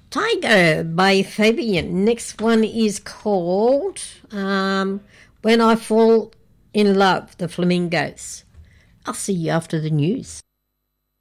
Tiger by Fabian. Next one is called When I Fall in Love, the Flamingos. I'll see you after the news.